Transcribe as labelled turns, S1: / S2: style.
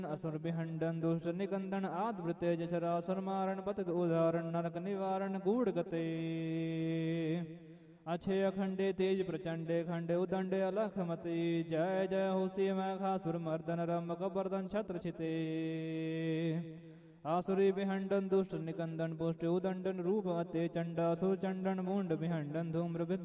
S1: असुर बिहंडन दुष्ट निकंदन आद वृत्य जरासुर मारण पतित उदाहरण नरक निवारण गूढ़ गते अक्षय अखंडे तेज प्रचंडे खंडे उदंडे अलख मति जय जय होसी मैखासुर मर्दन रम कबर्दन छत्र छिते आसुरी बिहंडन दुष्ट निकंदन पुष्ट उदंडन रूप अते चंडासुर चंडन मुंड बिहंडन धूम्र